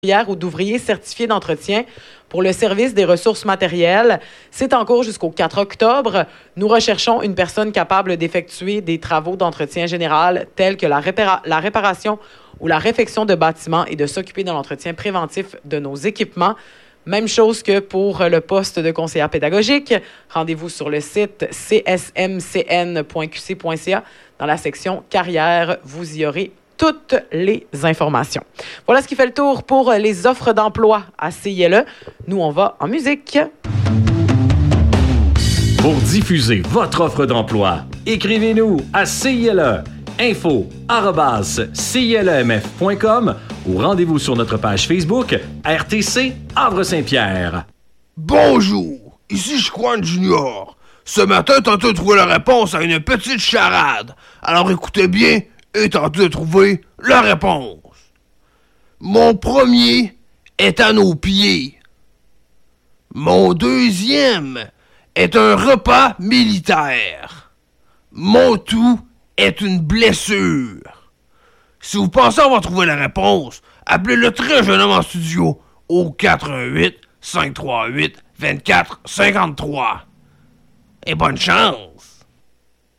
ou d'ouvriers certifiés d'entretien pour le service des ressources matérielles. C'est en cours jusqu'au 4 octobre. Nous recherchons une personne capable d'effectuer des travaux d'entretien général tels que la réparation ou la réfection de bâtiments et de s'occuper de l'entretien préventif de nos équipements. Même chose que pour le poste de conseillère pédagogique. Rendez-vous sur le site csmcn.qc.ca. Dans la section carrière, vous y aurez toutes les informations. Voilà ce qui fait le tour pour les offres d'emploi à CILE. Nous, on va en musique. Pour diffuser votre offre d'emploi, écrivez-nous à CILE info@cilemf.com ou rendez-vous sur notre page Facebook RTC Havre-Saint-Pierre. Bonjour, ici Chicoine Junior. Ce matin, tentez de trouver la réponse à une petite charade. Alors écoutez bien et tentez de trouver la réponse. Mon premier est à nos pieds. Mon deuxième est un repas militaire. Mon tout est une blessure. Si vous pensez avoir trouvé la réponse, appelez le très jeune homme en studio au 418-538-2453. Et bonne chance!